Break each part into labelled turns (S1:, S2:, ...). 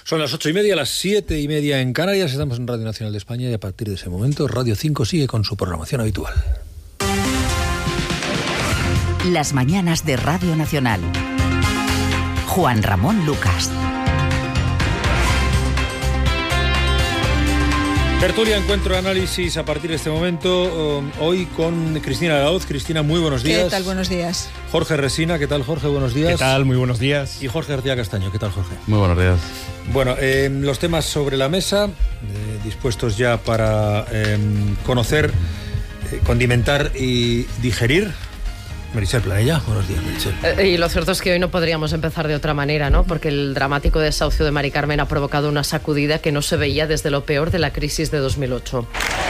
S1: Son las 8:30, las 7:30 en Canarias. Estamos en Radio Nacional de España y a partir de ese momento Radio 5 sigue con su programación habitual.
S2: Las mañanas de Radio Nacional. Juan Ramón Lucas.
S1: Tertulia, encuentro, análisis a partir de este momento. Hoy con Cristina Araoz. Cristina, muy buenos días.
S3: ¿Qué tal? Buenos días.
S1: Jorge Resina, ¿qué tal, Jorge? Buenos días.
S4: ¿Qué tal? Muy buenos días.
S1: Y Jorge García Castaño, ¿qué tal, Jorge?
S5: Muy buenos días.
S1: Bueno, los temas sobre la mesa, dispuestos ya para conocer, condimentar y digerir. Meritxell Planella, buenos días, Meritxell.
S6: Y lo cierto es que hoy no podríamos empezar de otra manera, ¿no? Porque el dramático desahucio de Mari Carmen ha provocado una sacudida que no se veía desde lo peor de la crisis de 2008.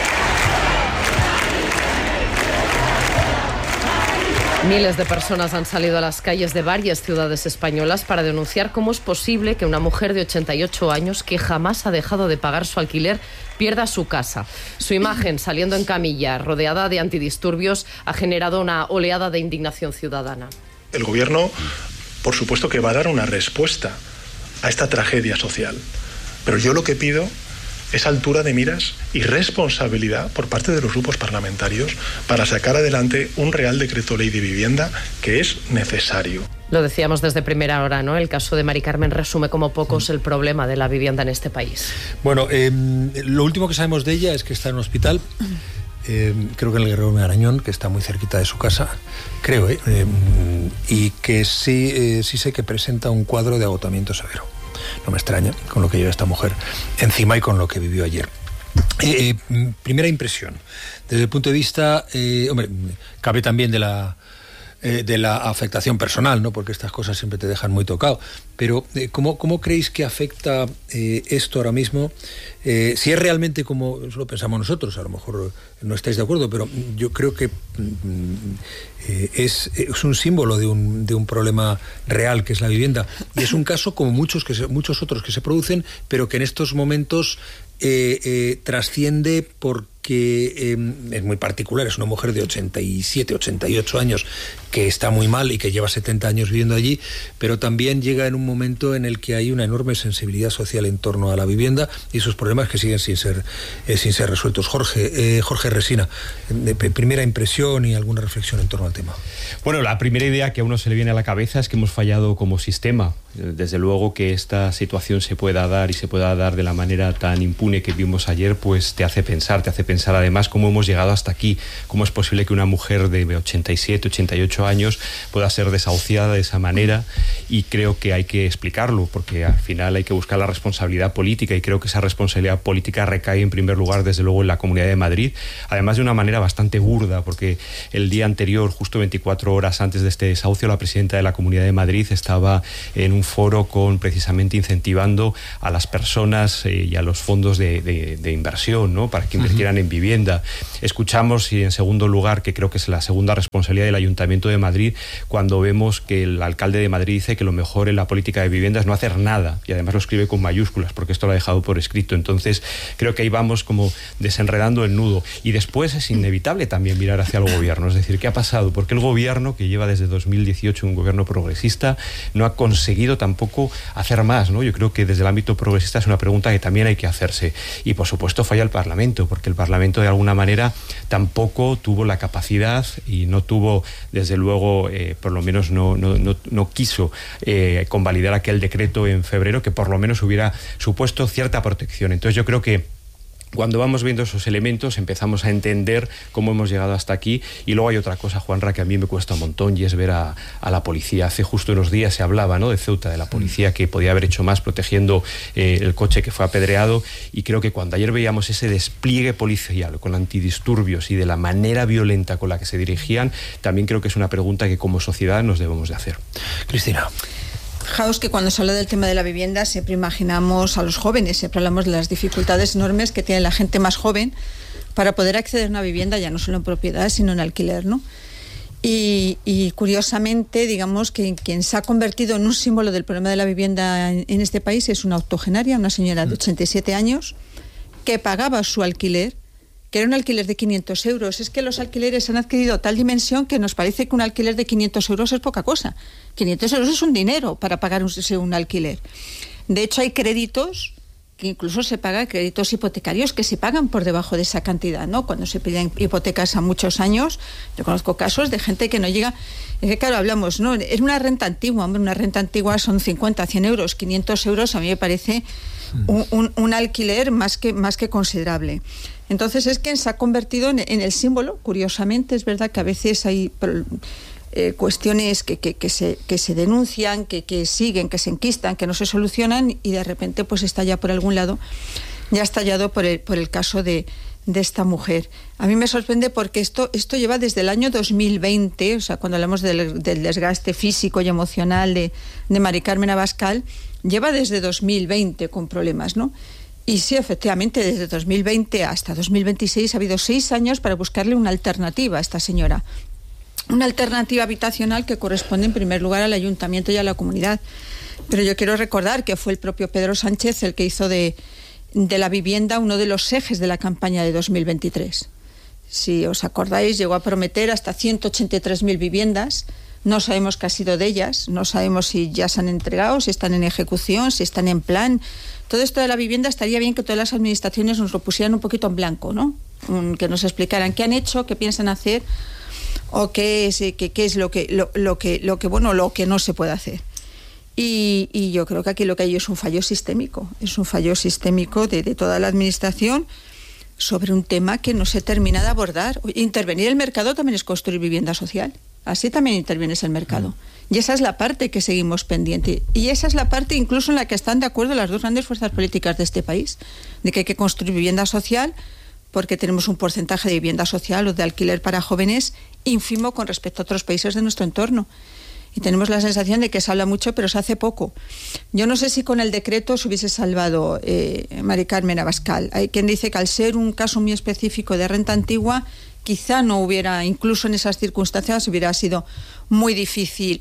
S6: Miles de personas han salido a las calles de varias ciudades españolas para denunciar cómo es posible que una mujer de 88 años, que jamás ha dejado de pagar su alquiler, pierda su casa. Su imagen, saliendo en camilla, rodeada de antidisturbios, ha generado una oleada de indignación ciudadana.
S7: El gobierno, por supuesto que va a dar una respuesta a esta tragedia social, pero yo lo que pido es altura de miras y responsabilidad por parte de los grupos parlamentarios para sacar adelante un Real Decreto Ley de Vivienda que es necesario.
S6: Lo decíamos desde primera hora, ¿no? El caso de Mari Carmen resume como pocos el problema de la vivienda en este país.
S1: Bueno, lo último que sabemos de ella es que está en un hospital, creo que en el Guerrero de Marañón, que está muy cerquita de su casa, creo, y que sí sé que presenta un cuadro de agotamiento severo. No me extraña con lo que lleva esta mujer encima y con lo que vivió ayer. Primera impresión, desde el punto de vista, hombre, cabe también de la afectación personal, ¿no? Porque estas cosas siempre te dejan muy tocado. Pero ¿cómo creéis que afecta esto ahora mismo? Si es realmente como lo pensamos nosotros, a lo mejor no estáis de acuerdo, pero yo creo que es un símbolo de un problema real, que es la vivienda. Y es un caso como muchos otros que se producen, pero que en estos momentos trasciende porque es muy particular. Es una mujer de 87, 88 años que está muy mal y que lleva 70 años viviendo allí, pero también llega en un momento en el que hay una enorme sensibilidad social en torno a la vivienda y sus problemas que siguen sin ser resueltos. Jorge Resina, primera impresión y alguna reflexión en torno al tema.
S4: Bueno, la primera idea que a uno se le viene a la cabeza es que hemos fallado como sistema. Desde luego que esta situación se pueda dar y se pueda dar de la manera tan impune que vimos ayer, pues te hace pensar además cómo hemos llegado hasta aquí, cómo es posible que una mujer de 87, 88 años pueda ser desahuciada de esa manera, y creo que hay que explicarlo, porque al final hay que buscar la responsabilidad política, y creo que esa responsabilidad política recae en primer lugar desde luego en la Comunidad de Madrid, además de una manera bastante burda, porque el día anterior, justo 24 horas antes de este desahucio, la presidenta de la Comunidad de Madrid estaba en un foro precisamente incentivando a las personas y a los fondos de inversión, ¿no? Para que invirtieran en vivienda. Escuchamos, y en segundo lugar, que creo que es la segunda responsabilidad del Ayuntamiento de Madrid, cuando vemos que el alcalde de Madrid dice que lo mejor en la política de vivienda es no hacer nada, y además lo escribe con mayúsculas, porque esto lo ha dejado por escrito. Entonces creo que ahí vamos como desenredando el nudo, y después es inevitable también mirar hacia el gobierno, es decir, ¿qué ha pasado? Porque el gobierno, que lleva desde 2018 un gobierno progresista, no ha conseguido tampoco hacer más, ¿no? Yo creo que desde el ámbito progresista es una pregunta que también hay que hacerse, y por supuesto falla el Parlamento, porque el Parlamento de alguna manera tampoco tuvo la capacidad y no tuvo, desde luego, por lo menos no quiso convalidar aquel decreto en febrero que por lo menos hubiera supuesto cierta protección. Entonces yo creo que cuando vamos viendo esos elementos empezamos a entender cómo hemos llegado hasta aquí. Y luego hay otra cosa, Juanra, que a mí me cuesta un montón, y es ver a la policía. Hace justo unos días se hablaba, ¿no?, de Ceuta, de la policía que podía haber hecho más protegiendo el coche que fue apedreado, y creo que cuando ayer veíamos ese despliegue policial con antidisturbios y de la manera violenta con la que se dirigían, también creo que es una pregunta que como sociedad nos debemos de hacer.
S1: Cristina.
S3: Fijaos que cuando se habla del tema de la vivienda siempre imaginamos a los jóvenes, siempre hablamos de las dificultades enormes que tiene la gente más joven para poder acceder a una vivienda, ya no solo en propiedad, sino en alquiler, ¿no? Y curiosamente, digamos que quien se ha convertido en un símbolo del problema de la vivienda en este país es una octogenaria, una señora de 87 años, que pagaba su alquiler, que era un alquiler de 500 euros. Es que los alquileres han adquirido tal dimensión que nos parece que un alquiler de 500 euros es poca cosa. 500 euros es un dinero para pagar un alquiler. De hecho, hay créditos que incluso se pagan, créditos hipotecarios que se pagan por debajo de esa cantidad, ¿no? Cuando se piden hipotecas a muchos años, yo conozco casos de gente que no llega. Es que claro, hablamos, ¿no? Es una renta antigua, hombre, una renta antigua son 50, 100 euros, 500 euros, a mí me parece un alquiler más que considerable. Entonces es que se ha convertido en el símbolo. Curiosamente, es verdad que a veces hay cuestiones que se denuncian, que siguen, que se enquistan, que no se solucionan, y de repente pues estalla por algún lado, ya ha estallado por el caso de esta mujer. A mí me sorprende porque esto lleva desde el año 2020, o sea, cuando hablamos del desgaste físico y emocional de Mari Carmen Abascal, lleva desde 2020 con problemas, ¿no? Y sí, efectivamente, desde 2020 hasta 2026 ha habido 6 años para buscarle una alternativa a esta señora. Una alternativa habitacional que corresponde en primer lugar al ayuntamiento y a la comunidad. Pero yo quiero recordar que fue el propio Pedro Sánchez el que hizo de la vivienda uno de los ejes de la campaña de 2023. Si os acordáis, llegó a prometer hasta 183.000 viviendas. No sabemos qué ha sido de ellas, no sabemos si ya se han entregado, si están en ejecución, si están en plan. Todo esto de la vivienda estaría bien que todas las administraciones nos lo pusieran un poquito en blanco, ¿no? Que nos explicaran qué han hecho, qué piensan hacer, o qué es lo que no se puede hacer. Y yo creo que aquí lo que hay es un fallo sistémico, de toda la administración sobre un tema que no se termina de abordar. Intervenir el mercado también es construir vivienda social. Así también intervienes el mercado. Y esa es la parte que seguimos pendiente. Y esa es la parte incluso en la que están de acuerdo las dos grandes fuerzas políticas de este país, de que hay que construir vivienda social, porque tenemos un porcentaje de vivienda social o de alquiler para jóvenes ínfimo con respecto a otros países de nuestro entorno. Y tenemos la sensación de que se habla mucho, pero se hace poco. Yo no sé si con el decreto se hubiese salvado Mari Carmen Abascal. Hay quien dice que al ser un caso muy específico de renta antigua, quizá no hubiera, incluso en esas circunstancias, hubiera sido muy difícil.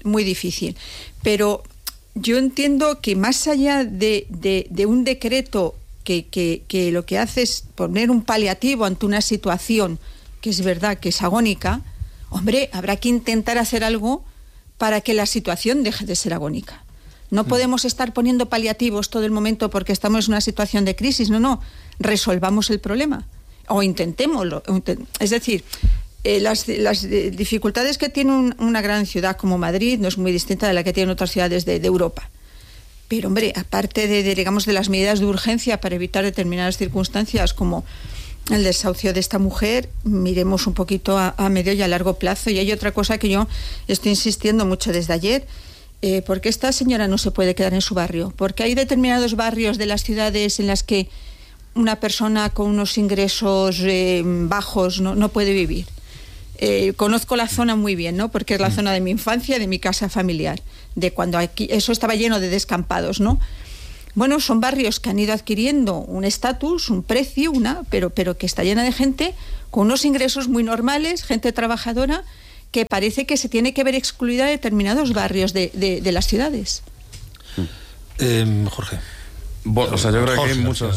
S3: Pero yo entiendo que más allá de un decreto que lo que hace es poner un paliativo ante una situación que es verdad que es agónica, hombre, habrá que intentar hacer algo para que la situación deje de ser agónica. No podemos estar poniendo paliativos todo el momento porque estamos en una situación de crisis. No, resolvamos el problema. O intentémoslo. Es decir, las dificultades que tiene una gran ciudad como Madrid no es muy distinta de la que tienen otras ciudades de Europa. Pero, hombre, aparte de las medidas de urgencia para evitar determinadas circunstancias como el desahucio de esta mujer, miremos un poquito a medio y a largo plazo. Y hay otra cosa que yo estoy insistiendo mucho desde ayer. ¿Por qué esta señora no se puede quedar en su barrio? Porque hay determinados barrios de las ciudades en las que una persona con unos ingresos bajos no puede vivir. Conozco la zona muy bien, ¿no? Porque es la zona de mi infancia, de mi casa familiar, de cuando aquí eso estaba lleno de descampados, ¿no? Bueno, son barrios que han ido adquiriendo un estatus, un precio, pero que está llena de gente con unos ingresos muy normales, gente trabajadora, que parece que se tiene que ver excluida de determinados barrios de las ciudades.
S1: Jorge.
S5: Bueno, o sea, yo creo que hay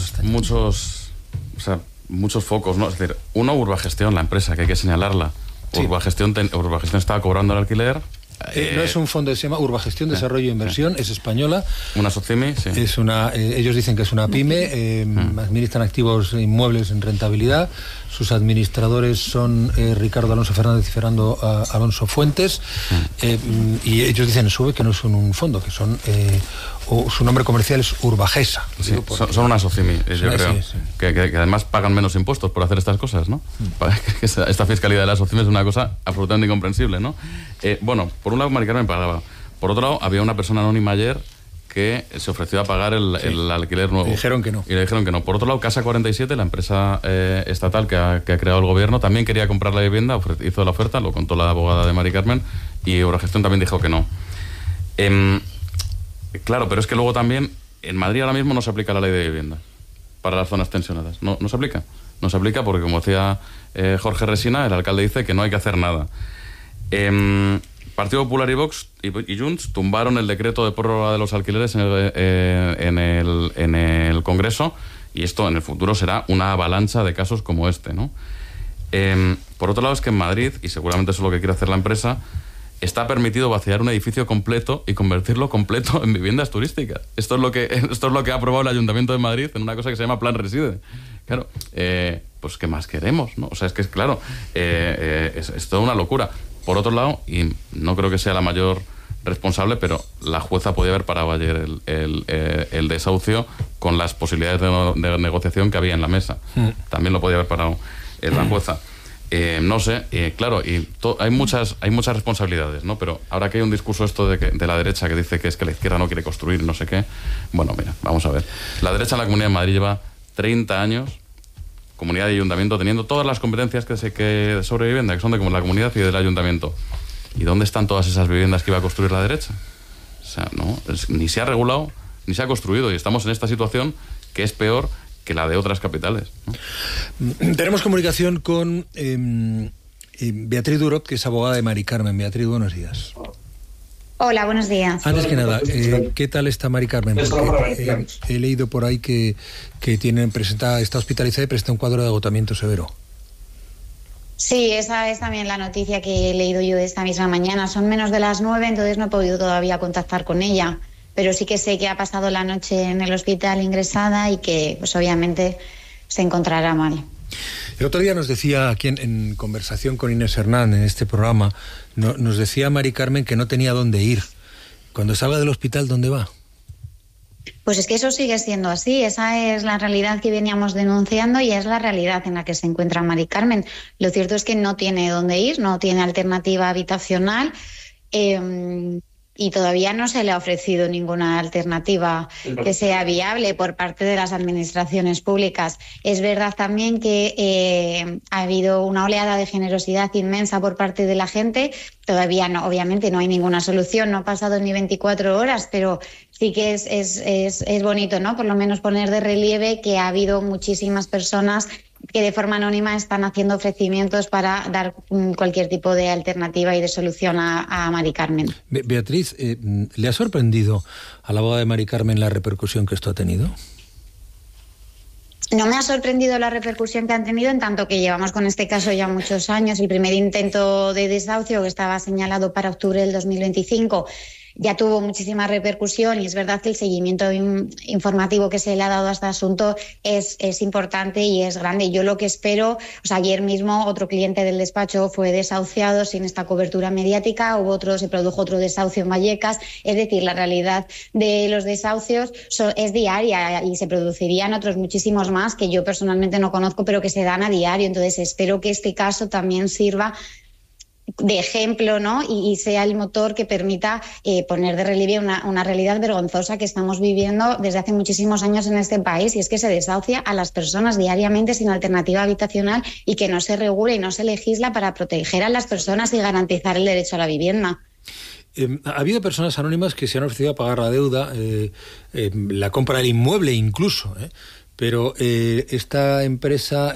S5: muchos focos, ¿no? Es decir, Urbagestión, la empresa, que hay que señalarla. Sí. Urbagestión estaba cobrando el alquiler.
S1: No es un fondo, se llama Urbagestión, Desarrollo e Inversión, es española.
S5: Una SOCIMI, sí.
S1: Ellos dicen que es una pyme, administran activos inmuebles en rentabilidad. Sus administradores son Ricardo Alonso Fernández y Fernando Alonso Fuentes. Y ellos dicen en su web que no son un fondo, que son... su nombre comercial es Urbagesa.
S5: Sí, son una SOCIMI, yo creo. Sí. Que además pagan menos impuestos por hacer estas cosas, ¿no? Esta fiscalidad de las SOCIMI es una cosa absolutamente incomprensible, ¿no? Bueno, por un lado Mari Carmen pagaba. Por otro lado, había una persona anónima ayer que se ofreció a pagar el alquiler nuevo.
S1: Y dijeron que no.
S5: Por otro lado, Casa 47, la empresa estatal que ha creado el gobierno, también quería comprar la vivienda, hizo la oferta, lo contó la abogada de Mari Carmen, y Urbagestión también dijo que no. Claro, pero es que luego también en Madrid ahora mismo no se aplica la ley de vivienda para las zonas tensionadas. No se aplica. No se aplica porque, como decía Jorge Resina, el alcalde dice que no hay que hacer nada. Partido Popular y Vox y Junts tumbaron el decreto de prórroga de los alquileres en el Congreso, y esto en el futuro será una avalancha de casos como este, ¿no? Por otro lado, es que en Madrid, y seguramente eso es lo que quiere hacer la empresa, está permitido vaciar un edificio completo y convertirlo completo en viviendas turísticas. Esto es lo que ha aprobado el Ayuntamiento de Madrid en una cosa que se llama Plan Reside. Claro, pues ¿qué más queremos, no? O sea, es que es claro, es toda una locura. Por otro lado, y no creo que sea la mayor responsable, pero la jueza podía haber parado ayer el desahucio con las posibilidades de negociación que había en la mesa. También lo podía haber parado la jueza. No sé, claro, y hay muchas responsabilidades, ¿no? Pero ahora que hay un discurso esto de la derecha que dice que es que la izquierda no quiere construir, no sé qué. Bueno, mira, vamos a ver. La derecha en la Comunidad de Madrid lleva 30 años, comunidad y ayuntamiento, teniendo todas las competencias que sobre vivienda, que son de la comunidad y del ayuntamiento. ¿Y dónde están todas esas viviendas que iba a construir la derecha? O sea, no, ni se ha regulado, ni se ha construido, y estamos en esta situación que es peor que la de otras capitales, ¿no?
S1: Tenemos comunicación con Beatriz Durot, que es abogada de Mari Carmen. Beatriz, buenos días.
S8: Hola, buenos días.
S1: Antes que nada, ¿qué tal está Mari Carmen? Porque he leído por ahí que está hospitalizada y presenta un cuadro de agotamiento severo.
S8: Sí, esa es también la noticia que he leído yo esta misma mañana. Son menos de las 9, entonces no he podido todavía contactar con ella. Pero sí que sé que ha pasado la noche en el hospital ingresada y que, pues obviamente, se encontrará mal.
S1: El otro día nos decía, aquí en conversación con Inés Hernán, en este programa, nos decía Mari Carmen que no tenía dónde ir. Cuando salga del hospital, ¿dónde va?
S8: Pues es que eso sigue siendo así. Esa es la realidad que veníamos denunciando y es la realidad en la que se encuentra Mari Carmen. Lo cierto es que no tiene dónde ir, no tiene alternativa habitacional. Y todavía no se le ha ofrecido ninguna alternativa que sea viable por parte de las administraciones públicas. Es verdad también que ha habido una oleada de generosidad inmensa por parte de la gente. Todavía no, obviamente no hay ninguna solución, no ha pasado ni 24 horas, pero sí que es bonito, ¿no? Por lo menos poner de relieve que ha habido muchísimas personas que de forma anónima están haciendo ofrecimientos para dar cualquier tipo de alternativa y de solución a Mari Carmen.
S1: Beatriz, ¿le ha sorprendido a la abogada de Mari Carmen la repercusión que esto ha tenido?
S8: No me ha sorprendido la repercusión que han tenido, en tanto que llevamos con este caso ya muchos años. El primer intento de desahucio, que estaba señalado para octubre del 2025, ya tuvo muchísima repercusión, y es verdad que el seguimiento informativo que se le ha dado a este asunto es importante y es grande. Yo lo que espero, ayer mismo otro cliente del despacho fue desahuciado sin esta cobertura mediática, se produjo otro desahucio en Vallecas. Es decir, la realidad de los desahucios es diaria y se producirían otros muchísimos más que yo personalmente no conozco, pero que se dan a diario. Entonces espero que este caso también sirva de ejemplo, ¿no? Y sea el motor que permita poner de relieve una realidad vergonzosa que estamos viviendo desde hace muchísimos años en este país, y es que se desahucia a las personas diariamente sin alternativa habitacional y que no se regula y no se legisla para proteger a las personas y garantizar el derecho a la vivienda.
S1: Ha habido personas anónimas que se han ofrecido a pagar la deuda, la compra del inmueble incluso, pero esta empresa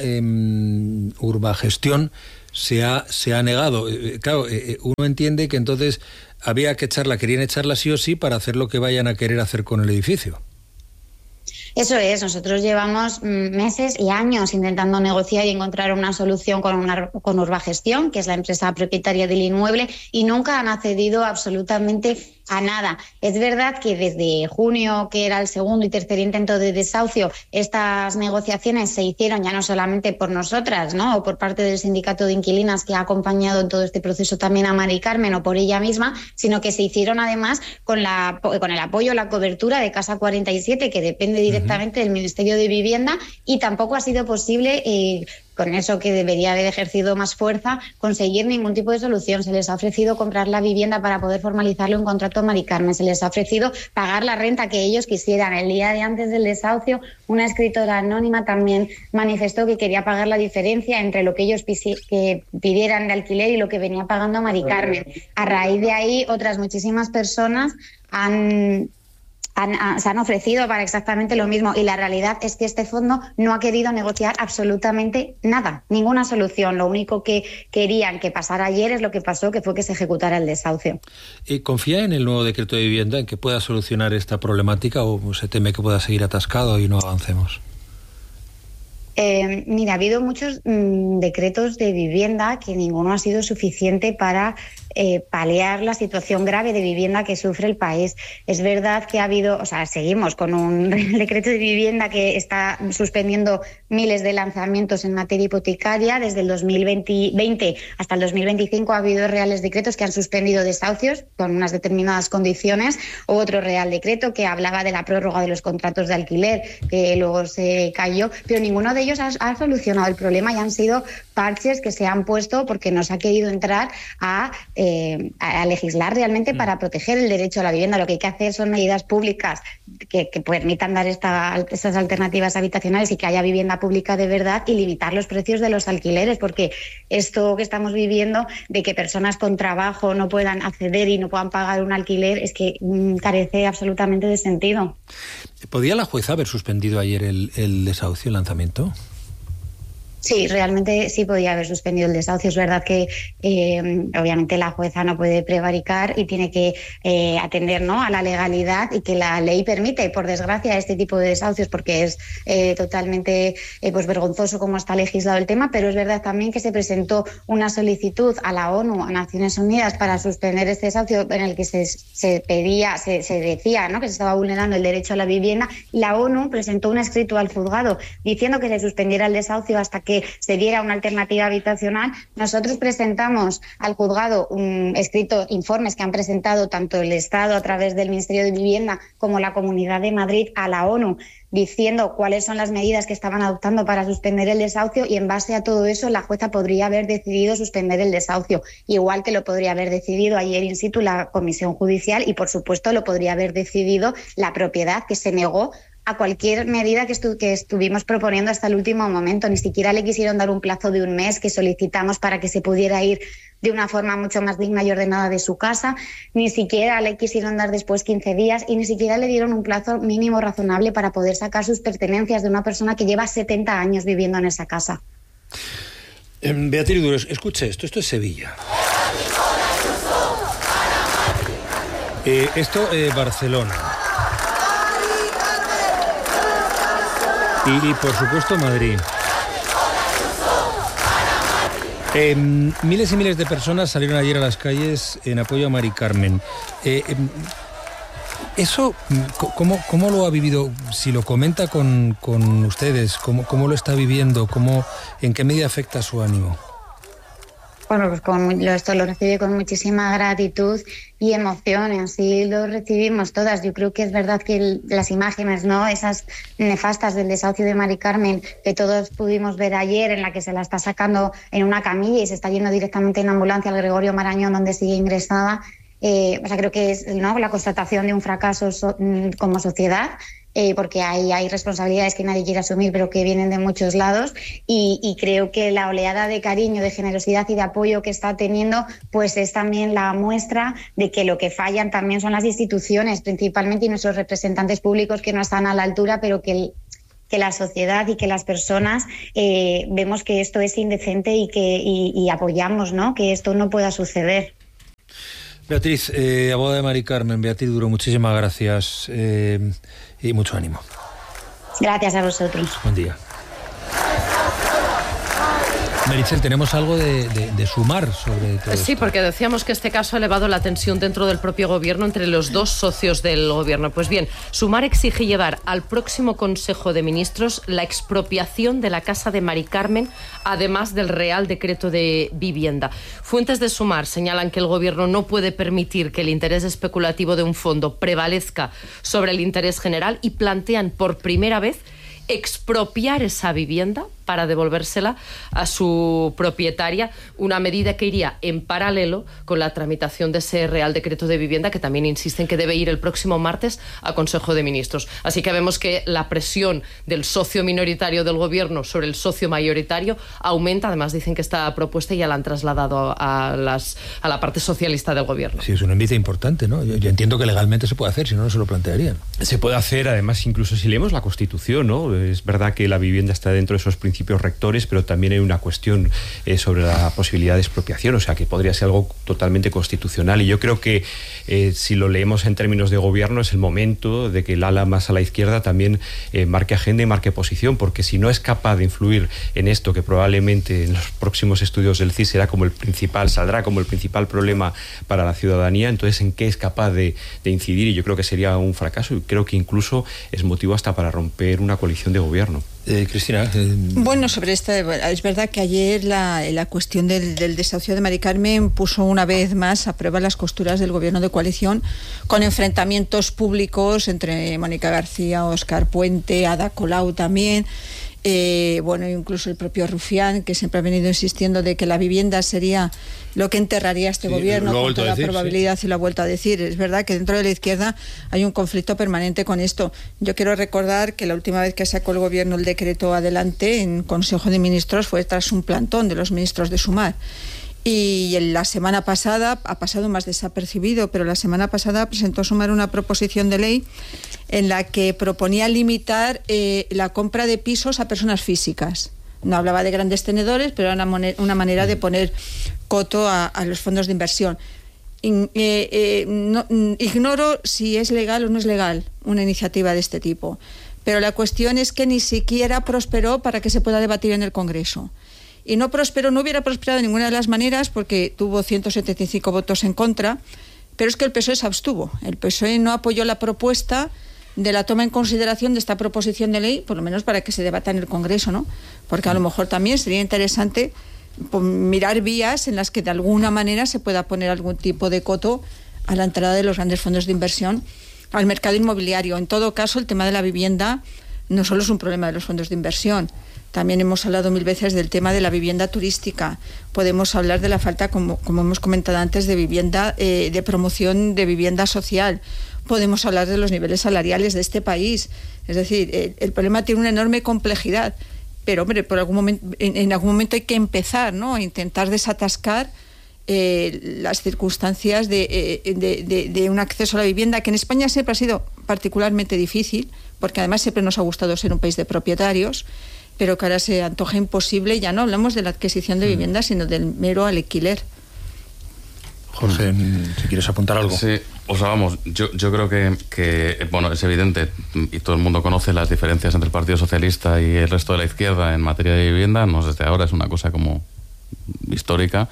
S1: Urbagestión se ha negado. Claro, uno entiende que entonces querían echarla sí o sí para hacer lo que vayan a querer hacer con el edificio.
S8: Eso es, nosotros llevamos meses y años intentando negociar y encontrar una solución con Urbagestión, que es la empresa propietaria del inmueble, y nunca han accedido absolutamente a nada. Es verdad que desde junio, que era el segundo y tercer intento de desahucio, estas negociaciones se hicieron ya no solamente por nosotras, ¿no?, o por parte del sindicato de inquilinas que ha acompañado en todo este proceso también a Mari Carmen, o por ella misma, sino que se hicieron además con el apoyo, la cobertura de Casa 47, que depende directamente del Ministerio de Vivienda, y tampoco ha sido posible, con eso que debería haber ejercido más fuerza, conseguir ningún tipo de solución. Se les ha ofrecido comprar la vivienda para poder formalizarlo en contrato a Mari Carmen. Se les ha ofrecido pagar la renta que ellos quisieran. El día de antes del desahucio, una escritora anónima también manifestó que quería pagar la diferencia entre lo que ellos pidieran de alquiler y lo que venía pagando Mari Carmen. A raíz de ahí, otras muchísimas personas se han ofrecido para exactamente lo mismo, y la realidad es que este fondo no ha querido negociar absolutamente nada, ninguna solución. Lo único que querían que pasara ayer es lo que pasó, que fue que se ejecutara el desahucio.
S1: ¿Confía en el nuevo decreto de vivienda, en que pueda solucionar esta problemática, o se teme que pueda seguir atascado y no avancemos?
S8: Mira, ha habido muchos decretos de vivienda que ninguno ha sido suficiente para paliar la situación grave de vivienda que sufre el país. Es verdad que ha habido, seguimos con un decreto de vivienda que está suspendiendo miles de lanzamientos en materia hipotecaria. Desde el 2020 hasta el 2025 ha habido reales decretos que han suspendido desahucios con unas determinadas condiciones, o otro real decreto que hablaba de la prórroga de los contratos de alquiler, que luego se cayó, pero ninguno de ellos ha solucionado el problema, y han sido parches que se han puesto porque no se ha querido entrar a legislar realmente para proteger el derecho a la vivienda. Lo que hay que hacer son medidas públicas que permitan dar estas alternativas habitacionales y que haya vivienda pública de verdad, y limitar los precios de los alquileres, porque esto que estamos viviendo de que personas con trabajo no puedan acceder y no puedan pagar un alquiler es que carece absolutamente de sentido.
S1: ¿Podía la jueza haber suspendido ayer el desahucio, el lanzamiento?
S8: Sí, realmente sí podía haber suspendido el desahucio. Es verdad que obviamente la jueza no puede prevaricar y tiene que atender, ¿no?, a la legalidad, y que la ley permite, por desgracia, este tipo de desahucios, porque es totalmente vergonzoso cómo está legislado el tema. Pero es verdad también que se presentó una solicitud a la ONU, a Naciones Unidas, para suspender este desahucio, en el que se decía, ¿no?, que se estaba vulnerando el derecho a la vivienda. La ONU presentó un escrito al juzgado diciendo que se suspendiera el desahucio hasta que se diera una alternativa habitacional. Nosotros presentamos al juzgado informes que han presentado tanto el Estado a través del Ministerio de Vivienda como la Comunidad de Madrid a la ONU, diciendo cuáles son las medidas que estaban adoptando para suspender el desahucio, y en base a todo eso la jueza podría haber decidido suspender el desahucio, igual que lo podría haber decidido ayer in situ la Comisión Judicial, y por supuesto lo podría haber decidido la propiedad, que se negó a cualquier medida que estuvimos proponiendo hasta el último momento. Ni siquiera le quisieron dar un plazo de un mes que solicitamos para que se pudiera ir de una forma mucho más digna y ordenada de su casa, ni siquiera le quisieron dar después 15 días, y ni siquiera le dieron un plazo mínimo razonable para poder sacar sus pertenencias de una persona que lleva 70 años viviendo en esa casa.
S1: Beatriz Duros, escuche esto es Sevilla. Esto Barcelona. Y por supuesto Madrid. Miles y miles de personas salieron ayer a las calles en apoyo a Mari Carmen. Eso, ¿cómo lo ha vivido? Si lo comenta con ustedes, ¿cómo lo está viviendo? ¿En qué medida afecta su ánimo?
S8: Bueno, pues esto lo recibí con muchísima gratitud y emoción, así lo recibimos todas. Yo creo que es verdad que las imágenes, ¿no?, esas nefastas del desahucio de Mari Carmen, que todos pudimos ver ayer, en la que se la está sacando en una camilla y se está yendo directamente en ambulancia al Gregorio Marañón, donde sigue ingresada, creo que es, ¿no?, la constatación de un fracaso como sociedad. Porque hay responsabilidades que nadie quiere asumir, pero que vienen de muchos lados, y creo que la oleada de cariño, de generosidad y de apoyo que está teniendo, pues es también la muestra de que lo que fallan también son las instituciones, principalmente, y nuestros representantes públicos, que no están a la altura, pero que la sociedad y que las personas vemos que esto es indecente y apoyamos, ¿no?, que esto no pueda suceder.
S1: Beatriz, abogada de Mari Carmen, Beatriz Duro, muchísimas gracias y mucho ánimo.
S8: Gracias a vosotros.
S1: Buen día. Meritxell, ¿tenemos algo de sumar sobre todo esto?
S6: Sí, porque decíamos que este caso ha elevado la tensión dentro del propio gobierno entre los dos socios del gobierno. Pues bien, Sumar exige llevar al próximo Consejo de Ministros la expropiación de la casa de Mari Carmen, además del Real Decreto de Vivienda. Fuentes de Sumar señalan que el gobierno no puede permitir que el interés especulativo de un fondo prevalezca sobre el interés general, y plantean por primera vez expropiar esa vivienda para devolvérsela a su propietaria, una medida que iría en paralelo con la tramitación de ese Real Decreto de Vivienda, que también insisten que debe ir el próximo martes a Consejo de Ministros. Así que vemos que la presión del socio minoritario del gobierno sobre el socio mayoritario aumenta. Además, dicen que esta propuesta ya la han trasladado a la parte socialista del gobierno.
S1: Sí, es un envite importante, ¿no? Yo entiendo que legalmente se puede hacer, si no, no se lo plantearían.
S4: Se puede hacer, además, incluso si leemos la Constitución, ¿no? Es verdad que la vivienda está dentro de esos principios principios rectores, pero también hay una cuestión sobre la posibilidad de expropiación, o sea que podría ser algo totalmente constitucional. Y yo creo que si lo leemos en términos de gobierno, es el momento de que el ala más a la izquierda también marque agenda y marque posición, porque si no es capaz de influir en esto, que probablemente en los próximos estudios del CIS saldrá como el principal problema para la ciudadanía, entonces ¿en qué es capaz de incidir? Y yo creo que sería un fracaso, y creo que incluso es motivo hasta para romper una coalición de gobierno.
S1: Cristina.
S3: Bueno, sobre esta, es verdad que ayer la cuestión del desahucio de Mari Carmen puso una vez más a prueba las costuras del gobierno de coalición, con enfrentamientos públicos entre Mónica García, Óscar Puente, Ada Colau también. Bueno, incluso el propio Rufián, que siempre ha venido insistiendo de que la vivienda sería lo que enterraría este gobierno, con toda probabilidad, y lo ha vuelto a decir. Es verdad que dentro de la izquierda hay un conflicto permanente con esto. Yo quiero recordar que la última vez que sacó el gobierno el decreto adelante en Consejo de Ministros fue tras un plantón de los ministros de Sumar. Y la semana pasada, ha pasado más desapercibido, pero la semana pasada presentó Sumar una proposición de ley en la que proponía limitar la compra de pisos a personas físicas. No hablaba de grandes tenedores, pero era una manera de poner coto a los fondos de inversión. Ignoro si es legal o no es legal una iniciativa de este tipo, pero la cuestión es que ni siquiera prosperó para que se pueda debatir en el Congreso. Y no hubiera prosperado de ninguna de las maneras, porque tuvo 175 votos en contra, pero es que el PSOE se abstuvo. El PSOE no apoyó la propuesta de la toma en consideración de esta proposición de ley, por lo menos para que se debata en el Congreso, ¿no? Porque a lo mejor también sería interesante mirar vías en las que de alguna manera se pueda poner algún tipo de coto a la entrada de los grandes fondos de inversión al mercado inmobiliario. En todo caso, el tema de la vivienda no solo es un problema de los fondos de inversión. También hemos hablado 1000 veces del tema de la vivienda turística. Podemos hablar de la falta, como hemos comentado antes, de vivienda, de promoción de vivienda social. Podemos hablar de los niveles salariales de este país. Es decir, el problema tiene una enorme complejidad. Pero, hombre, en algún momento hay que empezar, ¿no?, a intentar desatascar las circunstancias de un acceso a la vivienda, que en España siempre ha sido particularmente difícil, porque además siempre nos ha gustado ser un país de propietarios, pero que ahora se antoja imposible. Ya no hablamos de la adquisición de viviendas, sino del mero alquiler.
S1: Jorge, si quieres apuntar algo.
S5: Sí, o sea, vamos, yo creo que bueno, es evidente, y todo el mundo conoce las diferencias entre el Partido Socialista y el resto de la izquierda en materia de vivienda, no desde ahora, es una cosa como histórica.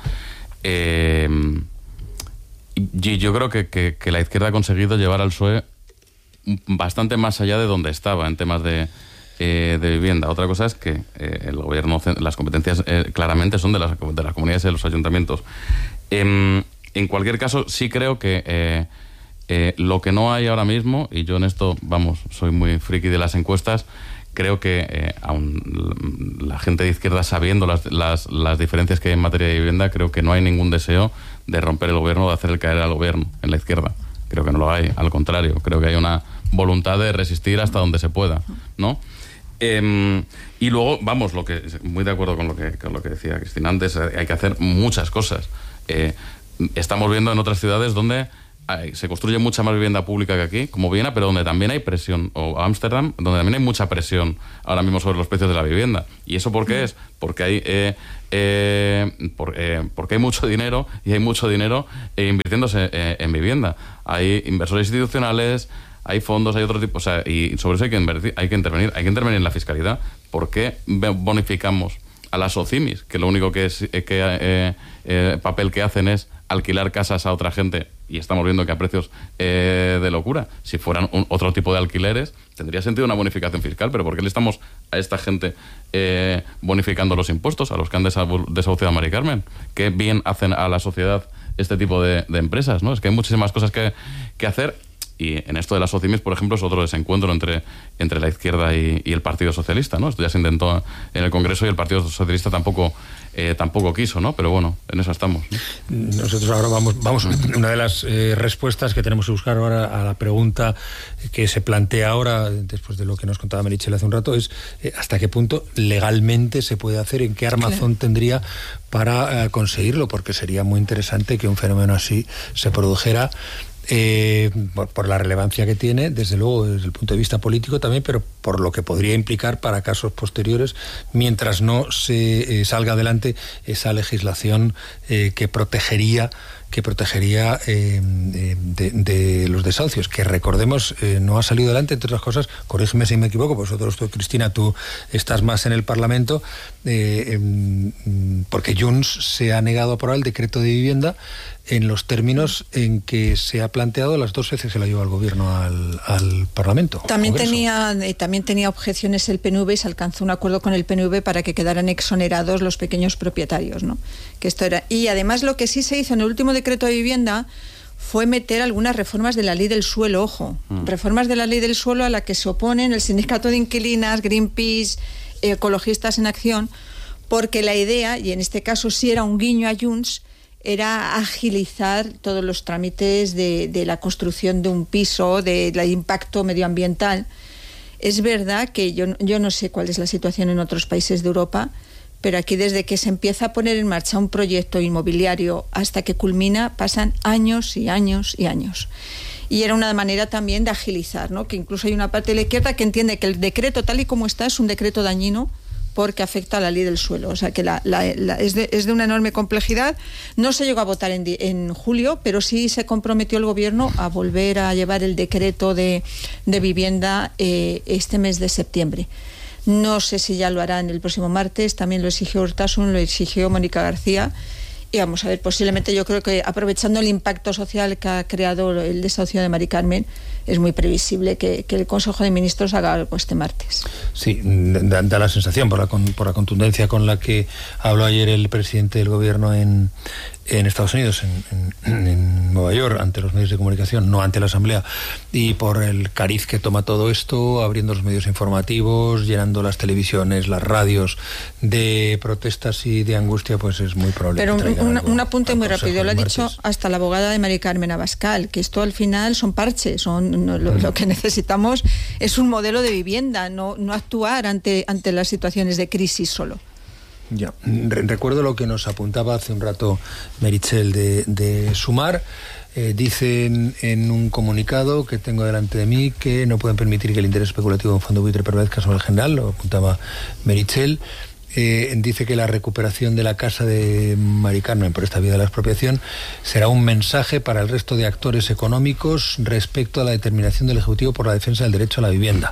S5: Y yo creo que la izquierda ha conseguido llevar al PSOE bastante más allá de donde estaba en temas de vivienda. Otra cosa es que el gobierno, las competencias claramente son de las comunidades y de los ayuntamientos. En cualquier caso, sí creo que lo que no hay ahora mismo, y yo en esto, vamos, soy muy friki de las encuestas, creo que aun la gente de izquierda, sabiendo las diferencias que hay en materia de vivienda, creo que no hay ningún deseo de romper el gobierno, de hacer el caer al gobierno en la izquierda. Creo que no lo hay, al contrario, creo que hay una voluntad de resistir hasta donde se pueda, ¿no? Y luego, vamos, muy de acuerdo con lo que decía Cristina antes, hay que hacer muchas cosas. Estamos viendo en otras ciudades donde se construye mucha más vivienda pública que aquí, como Viena, pero donde también hay presión, o Ámsterdam, donde también hay mucha presión ahora mismo sobre los precios de la vivienda. ¿Y eso por qué es? Porque hay mucho dinero, y hay mucho dinero invirtiéndose en vivienda. Hay inversores institucionales, hay fondos, hay otro tipo, o sea, y sobre eso hay que intervenir en la fiscalidad. ¿Por qué bonificamos a las OCIMIs, que lo único papel que hacen es alquilar casas a otra gente, y estamos viendo que a precios de locura? Si fueran otro tipo de alquileres, tendría sentido una bonificación fiscal, pero ¿por qué le estamos a esta gente bonificando los impuestos, a los que han desahuciado a Mari Carmen? ¿Qué bien hacen a la sociedad este tipo de empresas, ¿no? Es que hay muchísimas cosas que hacer. Y en esto de las OCIMIs, por ejemplo, es otro desencuentro entre la izquierda y el Partido Socialista, ¿no? Esto ya se intentó en el Congreso y el Partido Socialista tampoco quiso, ¿no? Pero bueno, en eso estamos, ¿no?
S1: Nosotros ahora vamos una de las respuestas que tenemos que buscar ahora a la pregunta que se plantea ahora, después de lo que nos contaba Meritxell hace un rato, es hasta qué punto legalmente se puede hacer, en qué armazón tendría para conseguirlo, porque sería muy interesante que un fenómeno así se produjera por la relevancia que tiene, desde luego desde el punto de vista político también, pero por lo que podría implicar para casos posteriores, mientras no se salga adelante esa legislación que protegería de los desahucios, que recordemos no ha salido adelante, entre otras cosas, corrígeme si me equivoco, vosotros, Cristina, tú estás más en el Parlamento, porque Junts se ha negado a aprobar el decreto de vivienda en los términos en que se ha planteado las 2 veces que se la llevó al gobierno al Parlamento.
S3: También tenía objeciones el PNV y se alcanzó un acuerdo con el PNV para que quedaran exonerados los pequeños propietarios, ¿no? Que esto era. Y además lo que sí se hizo en el último decreto de vivienda fue meter algunas reformas de la ley del suelo, reformas de la ley del suelo a la que se oponen el Sindicato de Inquilinas, Greenpeace, Ecologistas en Acción, porque la idea, y en este caso sí era un guiño a Junts, era agilizar todos los trámites de la construcción de un piso, del impacto medioambiental. Es verdad que yo no sé cuál es la situación en otros países de Europa, pero aquí desde que se empieza a poner en marcha un proyecto inmobiliario hasta que culmina pasan años y años y años. Y era una manera también de agilizar, ¿no? Que incluso hay una parte de la izquierda que entiende que el decreto tal y como está es un decreto dañino porque afecta a la ley del suelo. O sea que es de una enorme complejidad. No se llegó a votar en julio, pero sí se comprometió el gobierno a volver a llevar el decreto de vivienda este mes de septiembre. No sé si ya lo harán el próximo martes, también lo exigió Urtasun, lo exigió Mónica García. Y vamos a ver, posiblemente yo creo que aprovechando el impacto social que ha creado el desahucio de Mari Carmen, es muy previsible que el Consejo de Ministros haga algo este martes.
S1: Sí, da la sensación, por la contundencia con la que habló ayer el presidente del gobierno en Estados Unidos, en Nueva York, ante los medios de comunicación, no ante la Asamblea, y por el cariz que toma todo esto, abriendo los medios informativos, llenando las televisiones, las radios de protestas y de angustia, pues es muy probable.
S3: Pero un apunte muy rápido, lo ha dicho hasta la abogada de Mari Carmen Abascal, que esto al final son parches, lo que necesitamos es un modelo de vivienda, no actuar ante las situaciones de crisis solo.
S1: Ya, recuerdo lo que nos apuntaba hace un rato Meritxell de Sumar. Dicen en un comunicado que tengo delante de mí que no pueden permitir que el interés especulativo de un fondo buitre prevalezca sobre el general, lo apuntaba Meritxell. Dice que la recuperación de la casa de Mari Carmen por esta vía de la expropiación será un mensaje para el resto de actores económicos respecto a la determinación del Ejecutivo por la defensa del derecho a la vivienda.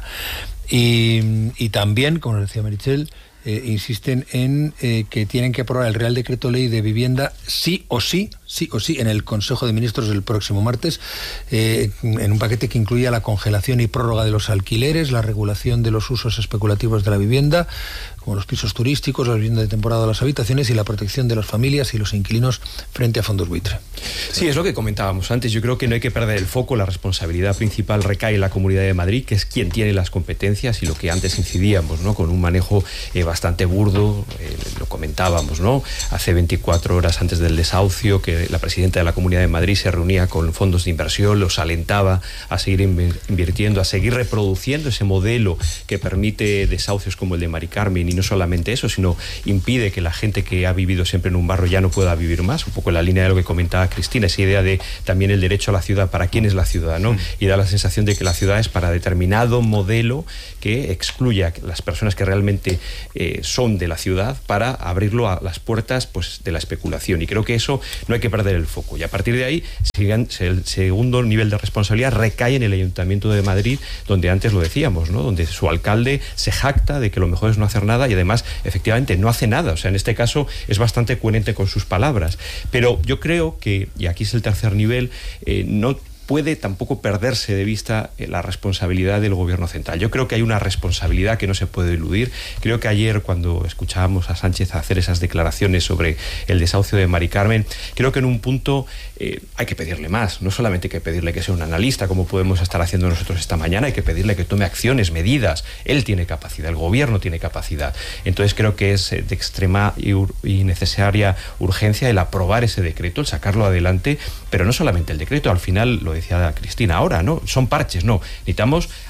S1: Y también, como nos decía Meritxell, insisten en que tienen que aprobar el Real Decreto Ley de Vivienda sí o sí en el Consejo de Ministros del próximo martes, en un paquete que incluya la congelación y prórroga de los alquileres, la regulación de los usos especulativos de la vivienda, como los pisos turísticos, la vivienda de temporada o las habitaciones, y la protección de las familias y los inquilinos frente a fondos buitre.
S4: Sí, es lo que comentábamos antes. Yo creo que no hay que perder el foco. La responsabilidad principal recae en la Comunidad de Madrid, que es quien tiene las competencias, y lo que antes incidíamos, ¿no? Con un manejo bastante burdo, lo comentábamos, ¿no? Hace 24 horas antes del desahucio, que la presidenta de la Comunidad de Madrid se reunía con fondos de inversión, los alentaba a seguir invirtiendo, a seguir reproduciendo ese modelo que permite desahucios como el de Mari Carmen. Y no solamente eso, sino impide que la gente que ha vivido siempre en un barrio ya no pueda vivir más, un poco en la línea de lo que comentaba Cristina, esa idea de también el derecho a la ciudad, para quién es la ciudad, ¿no? Y da la sensación de que la ciudad es para determinado modelo que excluya a las personas que realmente son de la ciudad, para abrirlo a las puertas, pues, de la especulación. Y creo que eso no hay que perder el foco. Y a partir de ahí, el segundo nivel de responsabilidad recae en el Ayuntamiento de Madrid, donde antes lo decíamos, ¿no? Donde su alcalde se jacta de que lo mejor es no hacer nada, y además efectivamente no hace nada. O sea, en este caso es bastante coherente con sus palabras. Pero yo creo que, y aquí es el tercer nivel, no puede tampoco perderse de vista la responsabilidad del gobierno central. Yo creo que hay una responsabilidad que no se puede eludir. Creo que ayer, cuando escuchábamos a Sánchez hacer esas declaraciones sobre el desahucio de Mari Carmen, creo que en un punto hay que pedirle más. No solamente hay que pedirle que sea un analista, como podemos estar haciendo nosotros esta mañana, hay que pedirle que tome acciones, medidas. Él tiene capacidad, el gobierno tiene capacidad. Entonces creo que es de extrema y necesaria urgencia el aprobar ese decreto, el sacarlo adelante, pero no solamente el decreto. Al final, lo decía Cristina ahora, ¿no? Son parches, no. Necesitamos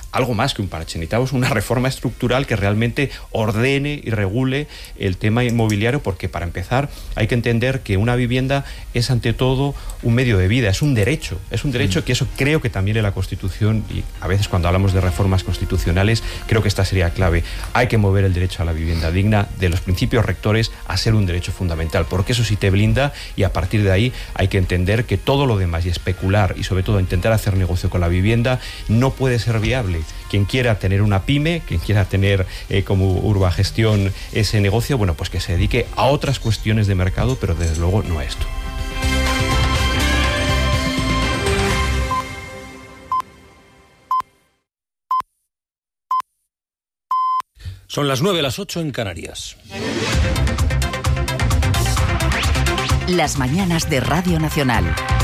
S4: algo más que un parche, necesitamos una reforma estructural que realmente ordene y regule el tema inmobiliario, porque para empezar hay que entender que una vivienda es ante todo un medio de vida, es un derecho que eso creo que también en la Constitución, y a veces cuando hablamos de reformas constitucionales creo que esta sería clave, hay que mover el derecho a la vivienda digna de los principios rectores a ser un derecho fundamental, porque eso sí te blinda, y a partir de ahí hay que entender que todo lo demás, y especular y sobre todo intentar hacer negocio con la vivienda, no puede ser viable. Quien quiera tener una pyme, quien quiera tener como Urbagestión ese negocio, bueno, pues que se dedique a otras cuestiones de mercado, pero desde luego no a esto.
S1: Son las 9, las 8 en Canarias.
S2: Las mañanas de Radio Nacional.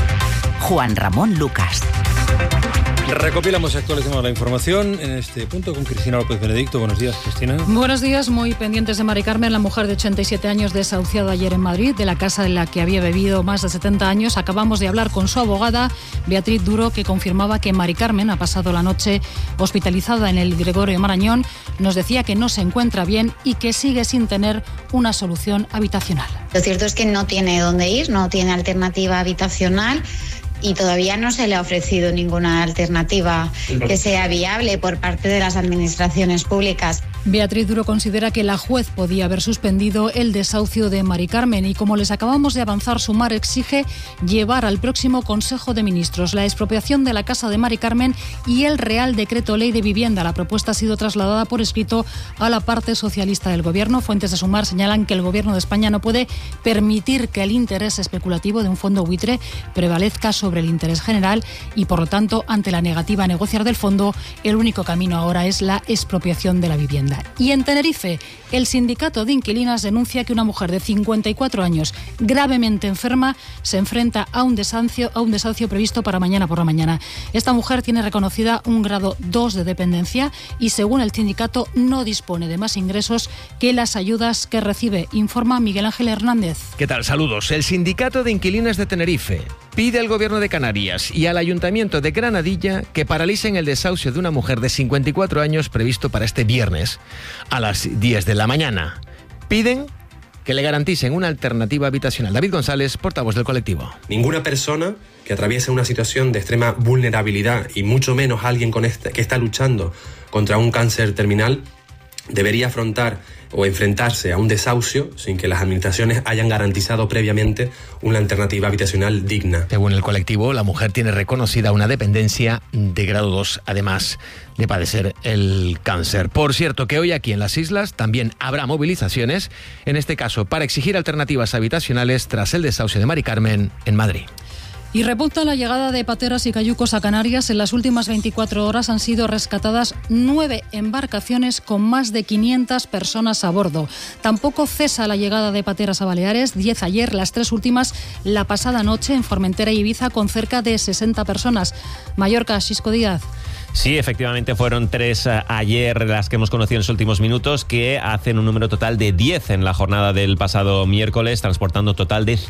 S2: Juan Ramón Lucas.
S1: Recopilamos y actualizamos la información en este punto con Cristina López Benedicto. Buenos días, Cristina.
S9: Buenos días, muy pendientes de Mari Carmen, la mujer de 87 años desahuciada ayer en Madrid, de la casa en la que había vivido más de 70 años. Acabamos de hablar con su abogada, Beatriz Duro, que confirmaba que Mari Carmen ha pasado la noche hospitalizada en el Gregorio Marañón. Nos decía que no se encuentra bien y que sigue sin tener una solución habitacional.
S8: Lo cierto es que no tiene dónde ir, no tiene alternativa habitacional. Y todavía no se le ha ofrecido ninguna alternativa que sea viable por parte de las administraciones públicas.
S9: Beatriz Duro considera que la juez podía haber suspendido el desahucio de Mari Carmen y, como les acabamos de avanzar, Sumar exige llevar al próximo Consejo de Ministros la expropiación de la casa de Mari Carmen y el Real Decreto Ley de Vivienda. La propuesta ha sido trasladada por escrito a la parte socialista del Gobierno. Fuentes de Sumar señalan que el Gobierno de España no puede permitir que el interés especulativo de un fondo buitre prevalezca sobre el interés general y, por lo tanto, ante la negativa a negociar del fondo, el único camino ahora es la expropiación de la vivienda. Y en Tenerife, el sindicato de inquilinas denuncia que una mujer de 54 años gravemente enferma se enfrenta a un desahucio previsto para mañana por la mañana. Esta mujer tiene reconocida un grado 2 de dependencia y, según el sindicato, no dispone de más ingresos que las ayudas que recibe, informa Miguel Ángel Hernández.
S10: ¿Qué tal? Saludos. El sindicato de inquilinas de Tenerife pide al Gobierno de Canarias y al Ayuntamiento de Granadilla que paralicen el desahucio de una mujer de 54 años previsto para este viernes a las 10 de la mañana. Piden que le garanticen una alternativa habitacional. David González, portavoz del colectivo.
S11: Ninguna persona que atraviese una situación de extrema vulnerabilidad, y mucho menos alguien que está luchando contra un cáncer terminal, debería afrontar o enfrentarse a un desahucio sin que las administraciones hayan garantizado previamente una alternativa habitacional digna.
S10: Según el colectivo, la mujer tiene reconocida una dependencia de grado 2, además de padecer el cáncer. Por cierto, que hoy aquí en las islas también habrá movilizaciones, en este caso para exigir alternativas habitacionales tras el desahucio de Mari Carmen en Madrid.
S9: Y repunta la llegada de pateras y cayucos a Canarias. En las últimas 24 horas han sido rescatadas 9 embarcaciones con más de 500 personas a bordo. Tampoco cesa la llegada de pateras a Baleares, 10 ayer, las 3 últimas la pasada noche en Formentera y Ibiza con cerca de 60 personas. Mallorca, Xisco Díaz.
S12: Sí, efectivamente fueron 3 ayer las que hemos conocido en los últimos minutos, que hacen un número total de 10 en la jornada del pasado miércoles, transportando total de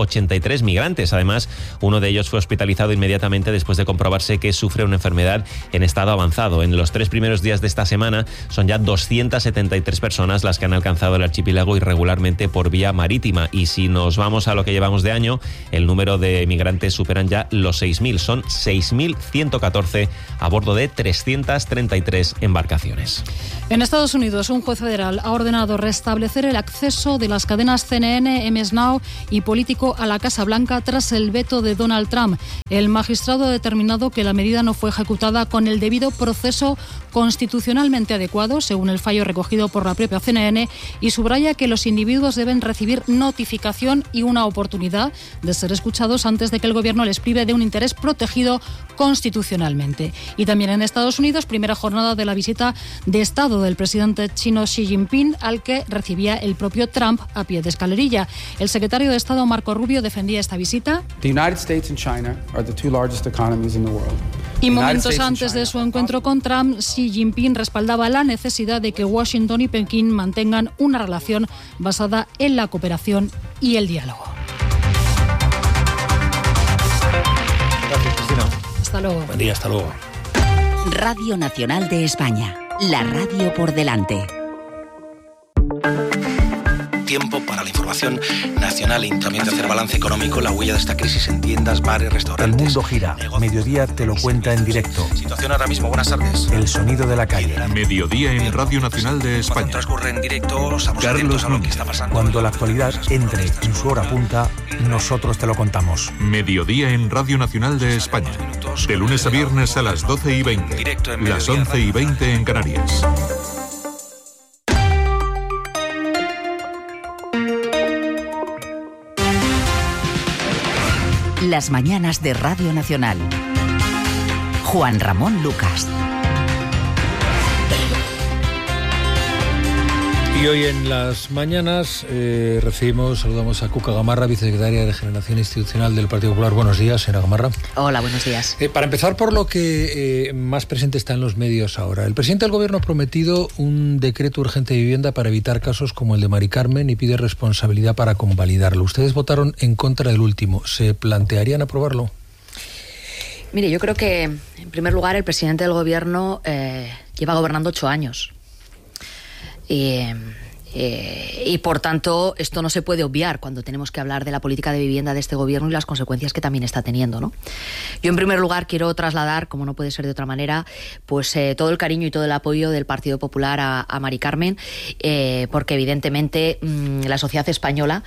S12: 183 migrantes. Además, uno de ellos fue hospitalizado inmediatamente después de comprobarse que sufre una enfermedad en estado avanzado. En los 3 primeros días de esta semana son ya 273 personas las que han alcanzado el archipiélago irregularmente por vía marítima. Y si nos vamos a lo que llevamos de año, el número de migrantes superan ya los 6.000. Son 6.114 a bordo de 333 embarcaciones.
S9: En Estados Unidos, un juez federal ha ordenado restablecer el acceso de las cadenas CNN, MS Now y Político a la Casa Blanca tras el veto de Donald Trump. El magistrado ha determinado que la medida no fue ejecutada con el debido proceso constitucionalmente adecuado, según el fallo recogido por la propia CNN, y subraya que los individuos deben recibir notificación y una oportunidad de ser escuchados antes de que el gobierno les prive de un interés protegido constitucionalmente. Y también en Estados Unidos, primera jornada de la visita de Estado del presidente chino Xi Jinping, al que recibía el propio Trump a pie de escalerilla. El secretario de Estado, Marco Rubio, defendía esta visita. Y momentos antes de su encuentro con Trump, Xi Jinping respaldaba la necesidad de que Washington y Pekín mantengan una relación basada en la cooperación y el diálogo.
S1: Gracias, Cristina.
S9: Hasta luego.
S1: Buen día, hasta luego.
S2: Radio Nacional de España, la radio por delante.
S13: Tiempo para la información nacional y también de hacer balance económico, la huella de esta crisis en tiendas, bares, restaurantes.
S14: El mundo gira. Mediodía te lo cuenta en directo.
S13: Situación ahora mismo, buenas tardes.
S14: El sonido de la calle.
S15: Mediodía en Radio Nacional de España.
S13: Cuando transcurre en directo, estamos atentos a lo que está pasando.
S14: Cuando la actualidad entre en su hora punta, nosotros te lo contamos.
S15: Mediodía en Radio Nacional de España. De lunes a viernes a las 12:20. Las 11:20 en Canarias.
S2: Las mañanas de Radio Nacional. Juan Ramón Lucas.
S1: Y hoy en las mañanas saludamos a Cuca Gamarra, vicesecretaria de Regeneración Institucional del Partido Popular. Buenos días, señora Gamarra.
S16: Hola, buenos días.
S1: Para empezar por lo que más presente está en los medios ahora. El presidente del Gobierno ha prometido un decreto urgente de vivienda para evitar casos como el de Mari Carmen y pide responsabilidad para convalidarlo. Ustedes votaron en contra del último. ¿Se plantearían aprobarlo?
S16: Mire, yo creo que, en primer lugar, el presidente del Gobierno lleva gobernando 8 años. Y por tanto esto no se puede obviar cuando tenemos que hablar de la política de vivienda de este gobierno y las consecuencias que también está teniendo, ¿no? Yo en primer lugar quiero trasladar, como no puede ser de otra manera, pues todo el cariño y todo el apoyo del Partido Popular a Mari Carmen, porque evidentemente la sociedad española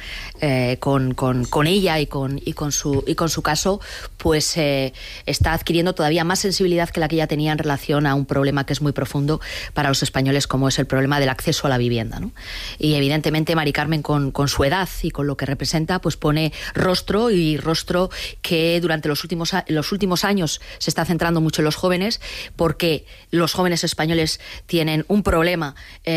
S16: con ella y con su caso pues está adquiriendo todavía más sensibilidad que la que ya tenía en relación a un problema que es muy profundo para los españoles, como es el problema del acceso a la vivienda, ¿no? Y evidentemente Mari Carmen con su edad y con lo que representa pues pone rostro que durante los últimos años se está centrando mucho en los jóvenes, porque los jóvenes españoles tienen un problema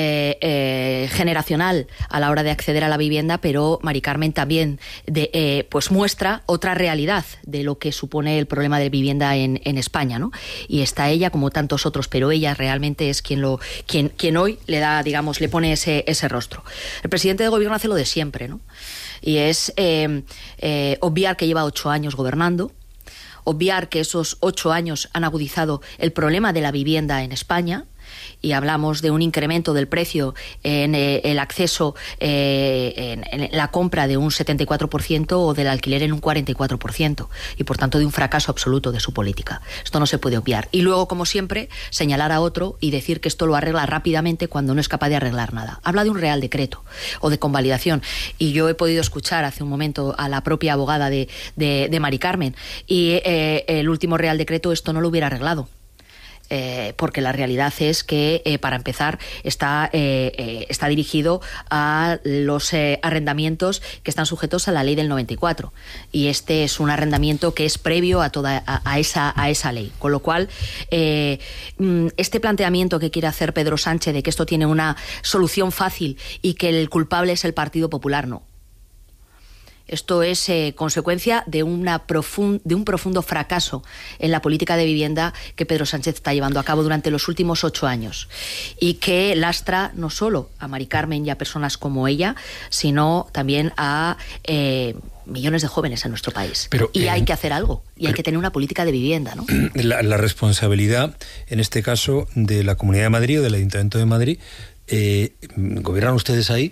S16: generacional a la hora de acceder a la vivienda, pero Mari Carmen también pues muestra otra realidad de lo que supone el problema de vivienda en España, ¿no? Y está ella como tantos otros, pero ella realmente es quien hoy le da, digamos, le pone ese rostro. El presidente del Gobierno hace lo de siempre, ¿no? Y es obviar que lleva 8 años gobernando, obviar que esos 8 años han agudizado el problema de la vivienda en España. Y hablamos de un incremento del precio en el acceso, en la compra de un 74% o del alquiler en un 44%, y por tanto de un fracaso absoluto de su política. Esto no se puede obviar. Y luego, como siempre, señalar a otro y decir que esto lo arregla rápidamente cuando no es capaz de arreglar nada. Habla de un real decreto o de convalidación, y yo he podido escuchar hace un momento a la propia abogada de Mari Carmen, y el último real decreto esto no lo hubiera arreglado. Porque la realidad es que, para empezar, está dirigido a los arrendamientos que están sujetos a la ley del 94, y este es un arrendamiento que es previo a esa ley, con lo cual este planteamiento que quiere hacer Pedro Sánchez de que esto tiene una solución fácil y que el culpable es el Partido Popular, no. Esto es consecuencia de un profundo fracaso en la política de vivienda que Pedro Sánchez está llevando a cabo durante los últimos 8 años, y que lastra no solo a Mari Carmen y a personas como ella, sino también a millones de jóvenes en nuestro país. Y hay que hacer algo, y hay que tener una política de vivienda, ¿no?
S1: La responsabilidad, en este caso, de la Comunidad de Madrid o del Ayuntamiento de Madrid, gobiernan ustedes ahí,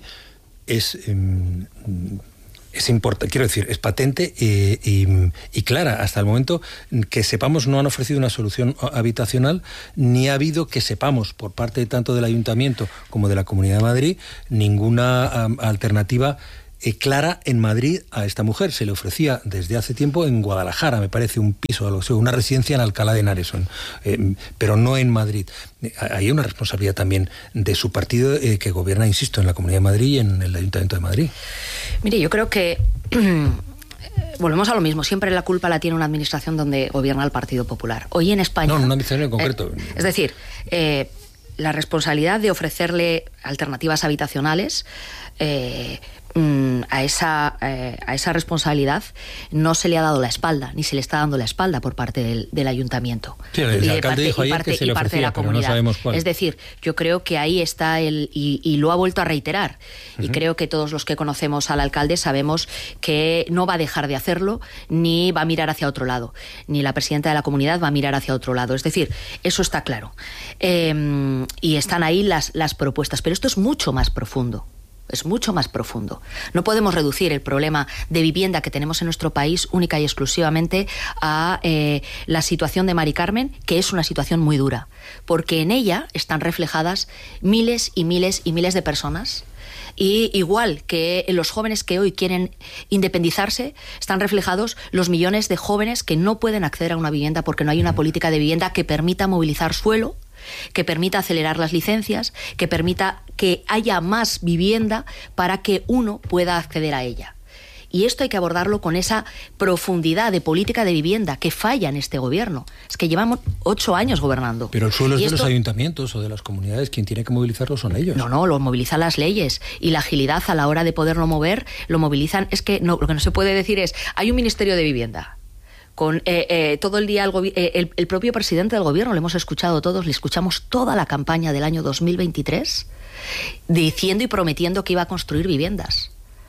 S1: es importante, quiero decir, es patente y clara. Hasta el momento que sepamos no han ofrecido una solución habitacional, ni ha habido, que sepamos, por parte tanto del Ayuntamiento como de la Comunidad de Madrid, ninguna alternativa clara en Madrid a esta mujer. Se le ofrecía desde hace tiempo en Guadalajara, me parece, un piso, una residencia en Alcalá de Henares, pero no en Madrid. Hay una responsabilidad también de su partido, que gobierna, insisto, en la Comunidad de Madrid y en el Ayuntamiento de Madrid.
S16: Mire, yo creo que volvemos a lo mismo. Siempre la culpa la tiene una administración donde gobierna el Partido Popular. Hoy en España...
S1: No, una administración en concreto.
S16: Es decir, la responsabilidad de ofrecerle alternativas habitacionales a esa responsabilidad no se le ha dado la espalda, ni se le está dando la espalda por parte del ayuntamiento.
S1: Sí, el alcalde dijo ayer que se le ofrecía, pero no sabemos cuál.
S16: Es decir, yo creo que ahí está y lo ha vuelto a reiterar. Y creo que todos los que conocemos al alcalde sabemos que no va a dejar de hacerlo, ni va a mirar hacia otro lado, ni la presidenta de la comunidad va a mirar hacia otro lado. Es decir, eso está claro. Y están ahí las propuestas, pero esto es mucho más profundo. Es mucho más profundo. No podemos reducir el problema de vivienda que tenemos en nuestro país única y exclusivamente a la situación de Mari Carmen, que es una situación muy dura, porque en ella están reflejadas miles y miles y miles de personas. Y igual que los jóvenes que hoy quieren independizarse, están reflejados los millones de jóvenes que no pueden acceder a una vivienda porque no hay una política de vivienda que permita movilizar suelo, que permita acelerar las licencias, que permita que haya más vivienda para que uno pueda acceder a ella. Y esto hay que abordarlo con esa profundidad de política de vivienda que falla en este gobierno. Es que llevamos 8 años gobernando.
S1: Pero el suelo es de los ayuntamientos o de las comunidades. Quien tiene que movilizarlo son ellos.
S16: No, lo movilizan las leyes. Y la agilidad a la hora de poderlo mover, lo movilizan. Es que no, lo que no se puede decir es, hay un Ministerio de Vivienda. Con todo el día el propio presidente del gobierno, le hemos escuchado todos, le escuchamos toda la campaña del año 2023 diciendo y prometiendo que iba a construir viviendas.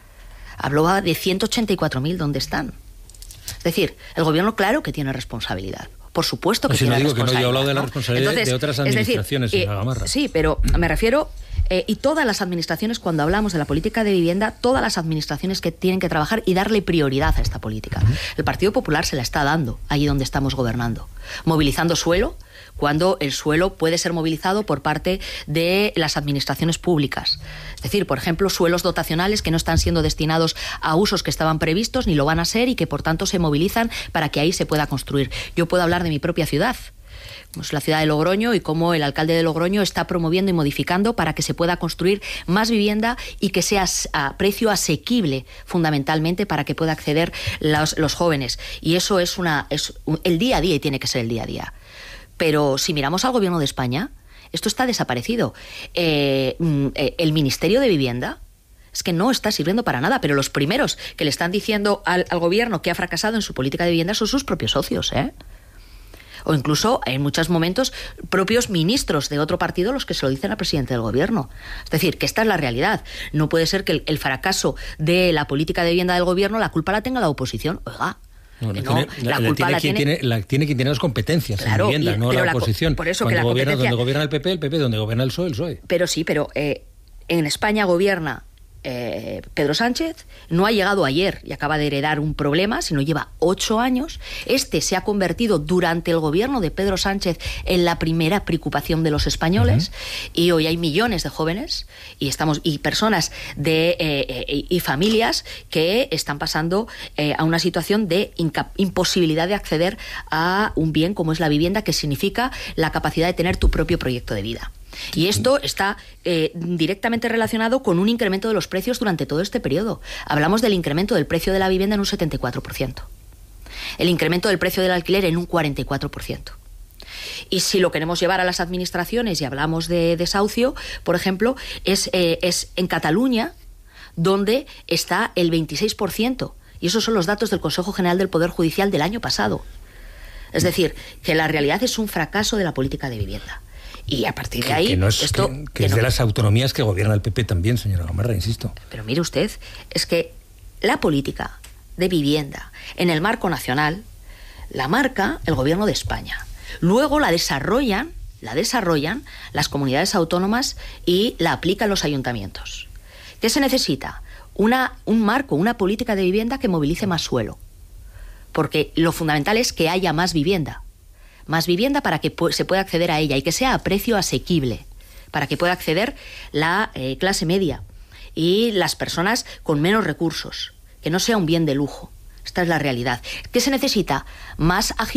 S16: Hablaba de 184.000, ¿dónde están? Es decir, el gobierno claro que tiene responsabilidad. Por supuesto que tiene responsabilidad.
S1: Que no, yo he hablado de la responsabilidad de otras administraciones, señora Gamarra.
S16: Sí, pero me refiero... y todas las administraciones, cuando hablamos de la política de vivienda, todas las administraciones que tienen que trabajar y darle prioridad a esta política. El Partido Popular se la está dando allí donde estamos gobernando, movilizando suelo, cuando el suelo puede ser movilizado por parte de las administraciones públicas. Es decir, por ejemplo, suelos dotacionales que no están siendo destinados a usos que estaban previstos ni lo van a ser y que por tanto se movilizan para que ahí se pueda construir. Yo puedo hablar de mi propia ciudad, como es la ciudad de Logroño, y cómo el alcalde de Logroño está promoviendo y modificando para que se pueda construir más vivienda y que sea a precio asequible, fundamentalmente, para que pueda acceder los jóvenes. Y eso es el día a día, y tiene que ser el día a día. Pero si miramos al gobierno de España, esto está desaparecido. El Ministerio de Vivienda es que no está sirviendo para nada, pero los primeros que le están diciendo al gobierno que ha fracasado en su política de vivienda son sus propios socios, o incluso en muchos momentos propios ministros de otro partido los que se lo dicen al presidente del gobierno. Es decir, que esta es la realidad. No puede ser que el fracaso de la política de vivienda del gobierno la culpa la tenga la oposición. Oiga,
S1: la tiene quien tiene las competencias, claro, en vivienda, no la oposición.
S16: Por eso
S1: Cuando
S16: que
S1: donde gobierna el PP, donde gobierna el PSOE.
S16: Pero sí, en España gobierna Pedro Sánchez, no ha llegado ayer y acaba de heredar un problema, sino lleva 8 años. Este se ha convertido durante el gobierno de Pedro Sánchez en la primera preocupación de los españoles, y hoy hay millones de jóvenes y personas y familias que están pasando a una situación de imposibilidad de acceder a un bien como es la vivienda, que significa la capacidad de tener tu propio proyecto de vida. Y esto está directamente relacionado con un incremento de los precios durante todo este periodo. Hablamos del incremento del precio de la vivienda en un 74%. El incremento del precio del alquiler en un 44%. Y si lo queremos llevar a las administraciones y hablamos de desahucio, por ejemplo, es en Cataluña donde está el 26%. Y esos son los datos del Consejo General del Poder Judicial del año pasado. Es decir, que la realidad es un fracaso de la política de vivienda. Y a partir de ahí...
S1: Que es de las autonomías que gobierna el PP también, señora Gamarra, insisto.
S16: Pero mire usted, es que la política de vivienda en el marco nacional la marca el gobierno de España. Luego la desarrollan las comunidades autónomas y la aplican los ayuntamientos. ¿Qué se necesita? Un marco, una política de vivienda que movilice más suelo. Porque lo fundamental es que haya más vivienda para que se pueda acceder a ella y que sea a precio asequible, para que pueda acceder la clase media y las personas con menos recursos, que no sea un bien de lujo. Esta es la realidad. ¿Qué se necesita? Más agilidad.